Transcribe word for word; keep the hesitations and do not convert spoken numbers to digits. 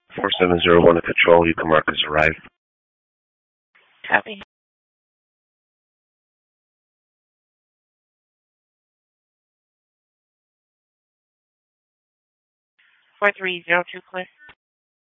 four seven zero one to control. You can mark as arrived. Copy. four three zero two, clear.